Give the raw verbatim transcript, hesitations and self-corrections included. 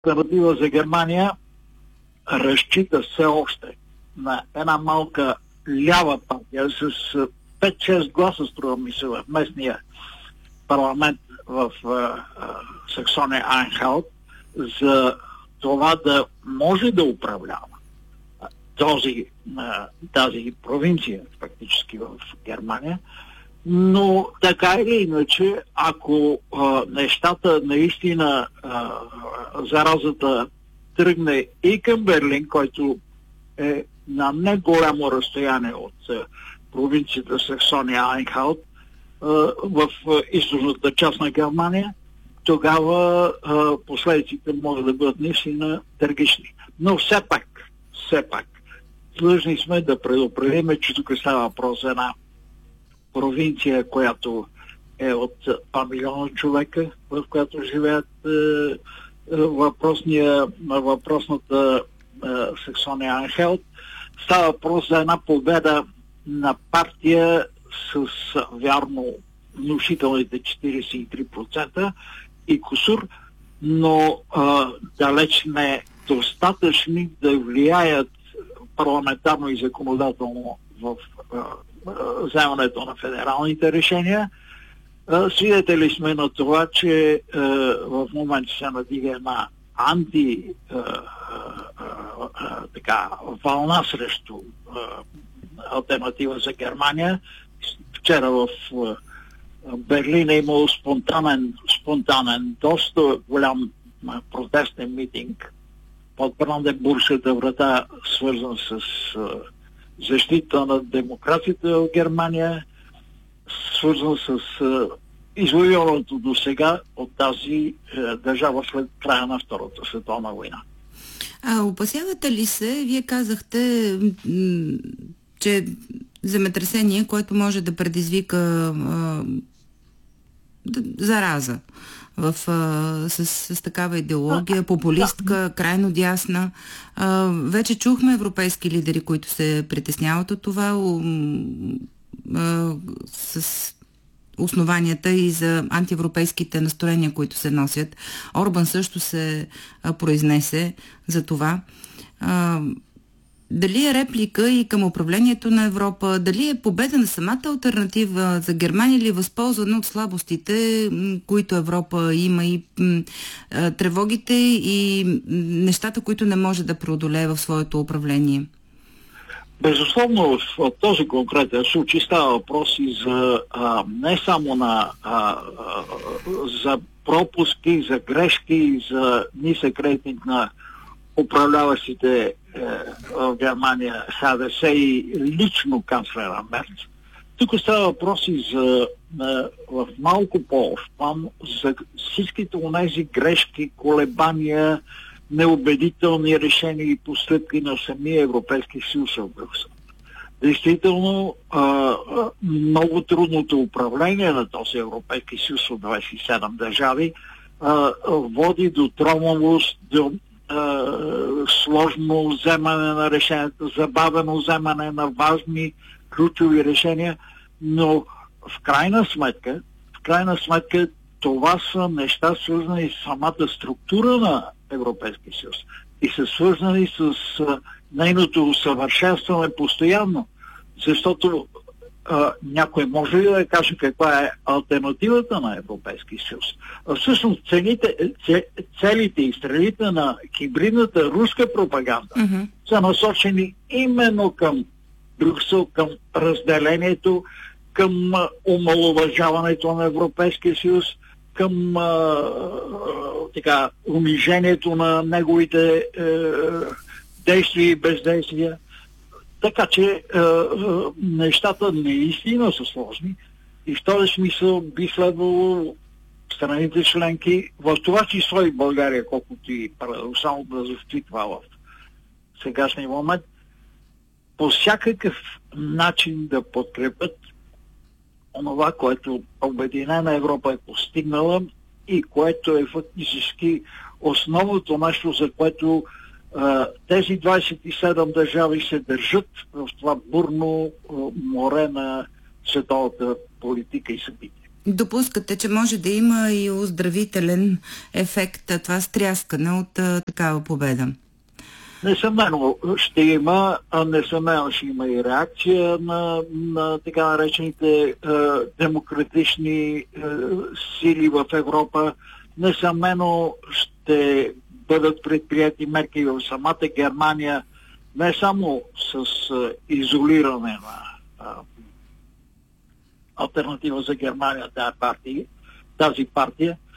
Алтернатива за Германия разчита все още на една малка лява партия с пет-шест гласа, струва ми се, в местния парламент в Саксония Анхалт, за това да може да управлява този, тази провинция, фактически в Германия. Но така или иначе, ако а, нещата наистина а, заразата тръгне и към Берлин, който е на не голямо разстояние от а, провинцията Саксония Анхалт, в а, източната част на Германия, тогава а, последиците могат да бъдат наистина трагични. Но все пак, все пак, длъжни сме да предупредим, че тук става въпрос за една провинция, която е от два милиона човека, в която живеят е, въпросния, въпросната е, Саксония Анхелт. Става въпрос за една победа на партия с вярно внушителните четиридесет и три процента и кусур, но е, далеч не достатъчни да влияят парламентарно и законодателно в е, вземането на федералните решения. Свидетели сме на това, че в момента се надига една анти така, вълна срещу алтернатива за Германия. Вчера в Берлин е имало спонтанен, спонтанен доста голям протестен митинг под Бранденбургската врата, свързан с защита на демокрацията в Германия, свързан с е, извоюването до сега от тази е, държава след края на Втората световна война. А опасявате ли се, вие казахте, м- че земетресение, което може да предизвика а, зараза в, а, с, с такава идеология, популистка, крайно дясна. А, вече чухме европейски лидери, които се притесняват от това, а, с основанията и за антиевропейските настроения, които се носят. Орбан също се а, произнесе за това. А, Дали е реплика и към управлението на Европа, дали е победа на самата алтернатива за Германия или възползване от слабостите, които Европа има и м, тревогите и нещата, които не може да преодолее в своето управление? Безусловно, в този конкретен случай става въпрос и за а, не само на а, а, за пропуски, за грешки, за нисък рейтинг на управляващите в Германия ХДС и лично канцлера Мерц. Тук става въпрос и за в малко по-общ план за всичките онези грешки, колебания, неубедителни решения и постъпки на самия Европейски съюз в Брюксел. Действително, много трудното управление на този Европейски съюз от двадесет и седем държави води до тромавост, до сложно вземане на решенията, забавено вземане на важни ключови решения, но в крайна сметка, в крайна сметка това са неща свързани с самата структура на Европейския съюз и са свързани с нейното усъвършенстване постоянно, защото а, някой може ли да каже каква е алтернативата на Европейския съюз? А всъщност цените, целите и стрелите на хибридната руска пропаганда mm-hmm. са насочени именно към Брюксел, към разделението, към омаловажаването на Европейския съюз, към а, а, така, унижението на неговите е, действия и бездействия. Така че е, е, нещата наистина са сложни и в този смисъл би следвало страните членки, в това число и България, колкото и парадоксално да звучи това в сегашния момент, по всякакъв начин да подкрепят онова, което Обединена Европа е постигнала и което е фактически основното нещо, за което Uh, тези двадесет и седем държави се държат в това бурно uh, море на световната политика и събития. Допускате, че може да има и оздравителен ефект, това стряскане от а, такава победа? Несъмнено ще има, а несъмнено ще има и реакция на, на така наречените е, демократични е, сили в Европа. Несъмнено ще бъдат предприяти мерки в самата Германия, не само с е, изолиране на е, алтернатива за Германия тази партия, тази партия,